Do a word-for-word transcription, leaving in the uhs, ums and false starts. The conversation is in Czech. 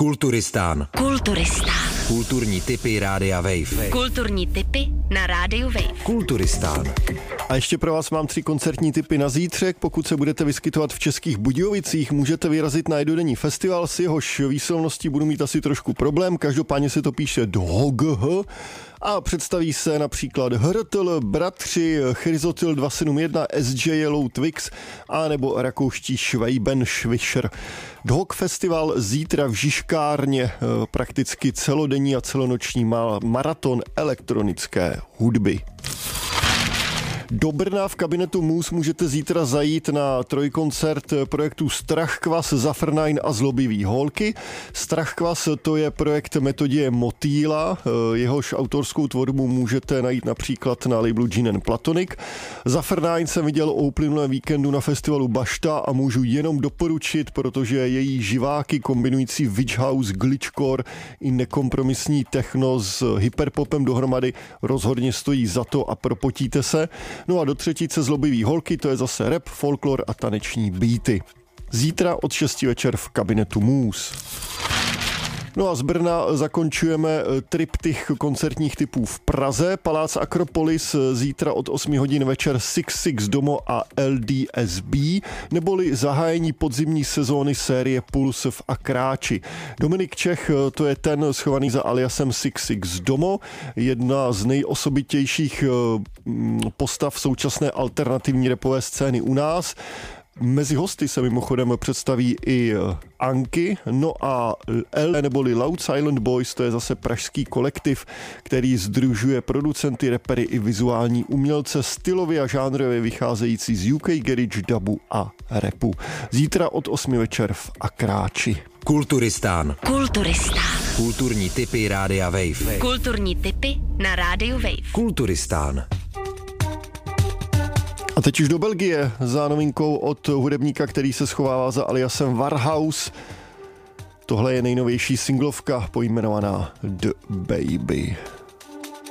Kulturistán. Kulturistán. Kulturní tipy Rádia Wave. Kulturní tipy na Rádiu Wave. Kulturistán. A ještě pro vás mám tři koncertní tipy na zítřek. Pokud se budete vyskytovat v Českých Budějovicích, můžete vyrazit na jednodenní festival, s jehož výslovností budu mít asi trošku problém. Každopádně se to píše DOGH a představí se například Hrtl, Bratři, Chryzotyl dva sedm jedna, S J Yellow Twix a nebo rakouští Schweibenschwischer. Dog Festival zítra v Žižkárně, prakticky celodenní a celonoční maraton elektronické hudby. Do Brna v kabinetu Můz můžete zítra zajít na trojkoncert projektu Strachkvas, Zafrnajn a Zlobivý holky. Strachkvas to je projekt Metodie Motýla, jehož autorskou tvorbu můžete najít například na labelu Gin and Platonic. Zafrnajn jsem viděl o uplynulém víkendu na festivalu Bašta a můžu jenom doporučit, protože její živáky kombinující Witch House, glitchcore i nekompromisní techno s hyperpopem dohromady rozhodně stojí za to a propotíte se. No a do třetice Zlobivý holky, to je zase rap, folklor a taneční beaty. Zítra od šesti večer v kabinetu Můz. No a z Brna zakončujeme triptych koncertních typů v Praze. Palác Akropolis zítra od osmi hodin večer Six Six Domo a L D S B, neboli zahájení podzimní sezóny série Puls v Akráči. Dominik Čech, to je ten schovaný za aliasem Six Six Domo, jedna z nejosobitějších postav současné alternativní rapové scény u nás. Mezi hosty se mimochodem představí i Anky, no a L neboli Loud Silent Boys, to je zase pražský kolektiv, který sdružuje producenty, rapery i vizuální umělce, stylově a žánrově vycházející z U K garage, dubu a rapu. Zítra od osmi večer v Akráči. Kulturistán. Kulturistán. Kulturní tipy Rádia Wave. Kulturní tipy na Rádiu Wave. Kulturistán. A teď už do Belgie za novinkou od hudebníka, který se schovává za aliasem Warhouse. Tohle je nejnovější singlovka pojmenovaná The Baby.